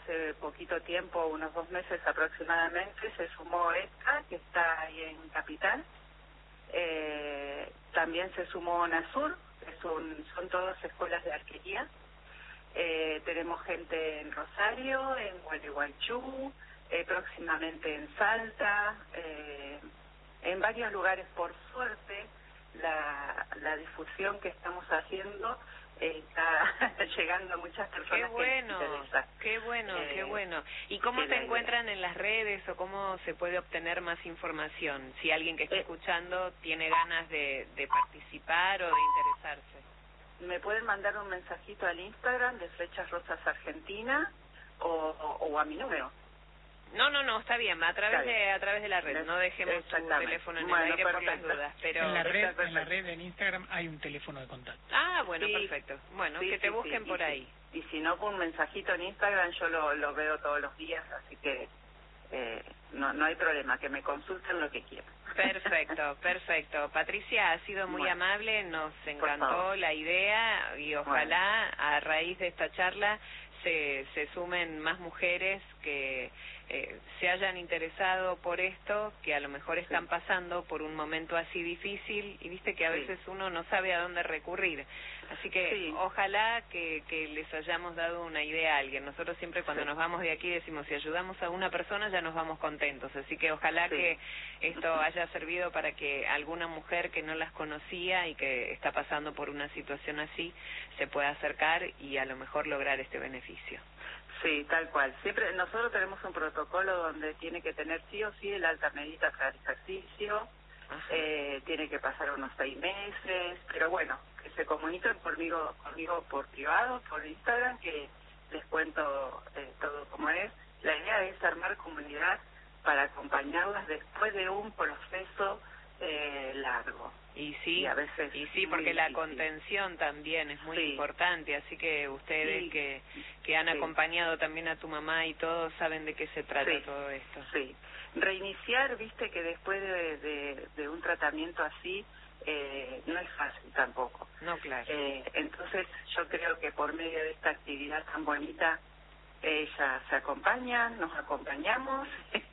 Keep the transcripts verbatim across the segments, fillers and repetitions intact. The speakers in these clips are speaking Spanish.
hace poquito tiempo, unos dos meses aproximadamente, se sumó esta, que está ahí en Capital. Eh, también se sumó Nasur, que son, son todas escuelas de arquería. Eh, tenemos gente en Rosario, en Gualeguaychú, eh, próximamente en Salta, eh, en varios lugares. Por suerte, la, la difusión que estamos haciendo eh, está llegando a muchas personas. Qué bueno, que les interesa. qué bueno, eh, qué bueno. ¿Y cómo que se la encuentran en las redes o cómo se puede obtener más información? Si alguien que está eh, escuchando tiene ganas de, de participar o de interesarse. Me pueden mandar un mensajito al Instagram de Flechas Rosas Argentina o, o, o a mi número. No, no, no, está bien, a través Está bien. de a través de la red, no dejemos tu teléfono en el bueno, aire por las perfecto. dudas, pero en la red, en la red en Instagram hay un teléfono de contacto. Ah, bueno, sí, perfecto. Bueno, sí, que te sí, busquen sí, por y ahí. Si, y si no, con un mensajito en Instagram yo lo, lo veo todos los días, así que eh, no no hay problema, que me consulten lo que quieran. Perfecto, perfecto. Patricia, ha sido muy bueno, amable, nos encantó la idea y ojalá bueno. a raíz de esta charla se, se sumen más mujeres que eh, se hayan interesado por esto, que a lo mejor están sí. pasando por un momento así difícil y viste que a sí. veces uno no sabe a dónde recurrir. Así que sí. ojalá que, que les hayamos dado una idea a alguien. Nosotros siempre cuando sí. nos vamos de aquí decimos, si ayudamos a una persona ya nos vamos contentos. Así que ojalá sí. que esto haya servido para que alguna mujer que no las conocía y que está pasando por una situación así se pueda acercar y a lo mejor lograr este beneficio. Sí, tal cual. Siempre nosotros tenemos un protocolo donde tiene que tener sí o sí el alta médica para el ejercicio, eh, tiene que pasar unos seis meses, pero bueno, que se comuniquen conmigo, conmigo por privado, por Instagram, que les cuento eh, todo como es. La idea es armar comunidad para acompañarlas después de un proceso eh, largo. Y sí, y, a veces y sí, porque la contención también es muy sí. importante, así que ustedes sí. que que han sí. acompañado también a tu mamá y todos saben de qué se trata sí. todo esto. Sí, reiniciar, viste que después de, de, de un tratamiento así eh, no es fácil tampoco. No, claro. Eh, entonces yo creo que por medio de esta actividad tan bonita, ellas se acompañan, nos acompañamos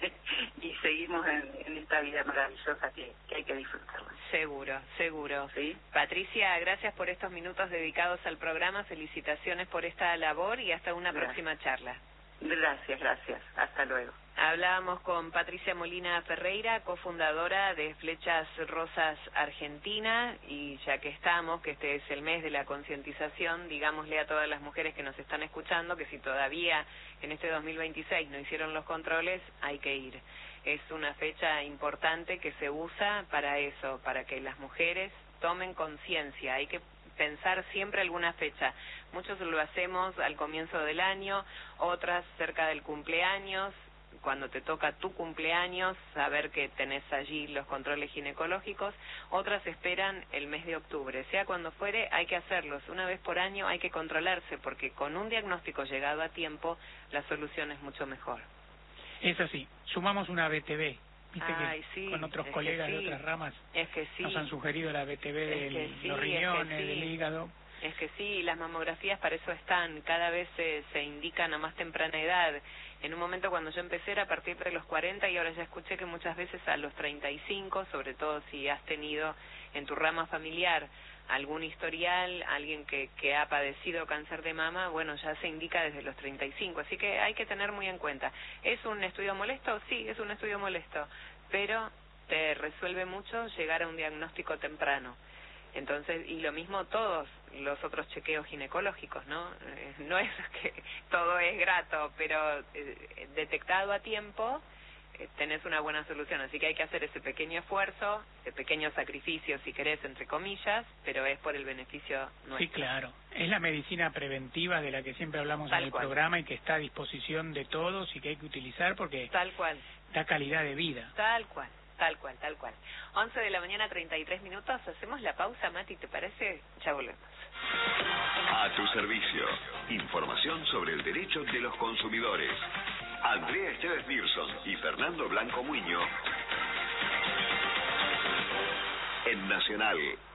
y seguimos en, en esta vida maravillosa que, que hay que disfrutarla. Seguro, seguro. ¿Sí? Patricia, gracias por estos minutos dedicados al programa, felicitaciones por esta labor y hasta una gracias. próxima charla. Gracias, gracias. Hasta luego. Hablábamos con Patricia Molina Ferreira, cofundadora de Flechas Rosas Argentina, y ya que estamos, que este es el mes de la concientización, digámosle a todas las mujeres que nos están escuchando que si todavía en este dos mil veintiséis no hicieron los controles, hay que ir. Es una fecha importante que se usa para eso, para que las mujeres tomen conciencia. Hay que pensar siempre alguna fecha. Muchos lo hacemos al comienzo del año, otras cerca del cumpleaños, cuando te toca tu cumpleaños, saber que tenés allí los controles ginecológicos, otras esperan el mes de octubre. Sea cuando fuere, hay que hacerlos. Una vez por año hay que controlarse, porque con un diagnóstico llegado a tiempo, la solución es mucho mejor. Es así. Sumamos una B T B. Viste Ay, que sí, con otros es colegas que sí. de otras ramas es que sí. nos han sugerido la B T B de sí, los riñones, es que sí. del hígado. Es que sí, las mamografías para eso están, cada vez se, se indican a más temprana edad. En un momento cuando yo empecé era a partir de los cuarenta y ahora ya escuché que muchas veces a los treinta y cinco, sobre todo si has tenido en tu rama familiar algún historial, alguien que, que ha padecido cáncer de mama, bueno, ya se indica desde los treinta y cinco, así que hay que tener muy en cuenta. ¿Es un estudio molesto? Sí, es un estudio molesto, pero te resuelve mucho llegar a un diagnóstico temprano. Entonces, y lo mismo todos los otros chequeos ginecológicos, ¿no? Eh, no es que todo es grato, pero eh, detectado a tiempo eh, tenés una buena solución. Así que hay que hacer ese pequeño esfuerzo, ese pequeño sacrificio, si querés, entre comillas, pero es por el beneficio nuestro. Sí, claro. Es la medicina preventiva de la que siempre hablamos Tal en el cual. programa y que está a disposición de todos y que hay que utilizar porque Tal cual. da calidad de vida. Tal cual. Tal cual, tal cual. once de la mañana, treinta y tres minutos. Hacemos la pausa, Mati, ¿te parece? Ya volvemos. A tu servicio. Información sobre el derecho de los consumidores. Andrea Esteves Nilsson y Fernando Blanco Muñoz. En Nacional.